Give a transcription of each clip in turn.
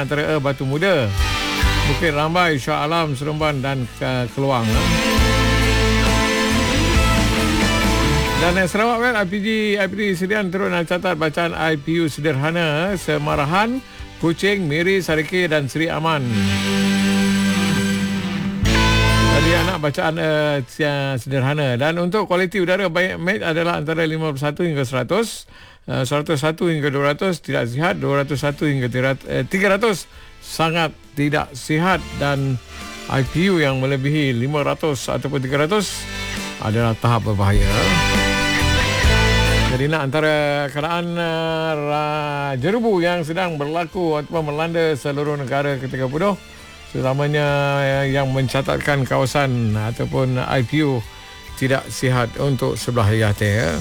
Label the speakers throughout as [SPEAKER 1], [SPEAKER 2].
[SPEAKER 1] antara Batu Muda, Bukit Rambai, Shah Alam, Seremban dan Keluang. Dan Sarawak kan, IPD Sedian turut nak catat bacaan IPU sederhana Semarahan, Kuching, Miri, Sarike dan Seri Aman. Tadi anak bacaan sederhana. Dan untuk kualiti udara baik MAID adalah antara 51 hingga 100, 101 hingga 200 tidak sihat, 201 hingga 300 sangat tidak sihat, dan IPU yang melebihi 500 ataupun 300 adalah tahap berbahaya. Jadi antara keadaan jerebu yang sedang berlaku ataupun melanda seluruh negara ke-30, terutamanya yang mencatatkan kawasan ataupun IPU tidak sihat untuk sebelah Yate.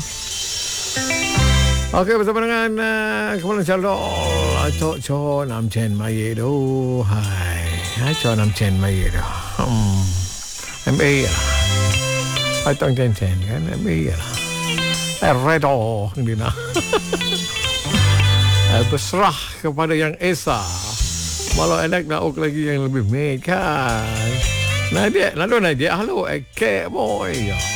[SPEAKER 1] Okey, bersama dengan Kepala Caldol Cho Nam Chen Mai do. Hai Cho Nam Chen Mai do. MA lah. Tong Chen kan MA lah. Redo Dina. Berserah kepada yang Esa. Malah enak nak lagi yang lebih mate kan. Nah dia halo kek boy.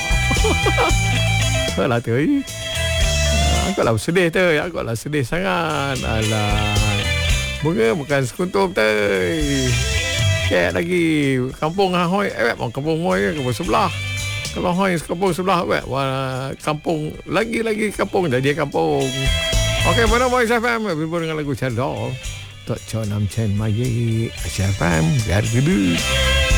[SPEAKER 1] Salah tu. Aku lah sedih tu. Aku lah sedih sangat. Alah. Bunga bukan sekuntum tu. Kek lagi kampung Hoi. Kampung Hoi kampung sebelah. Kalau Hoi kampung sebelah kampung lagi kampung jadi kampung. Okey, mana Voice FM berhubung dengan lagu Caldol. Tok Cho Nam Chen Mai Asia FM biar gede.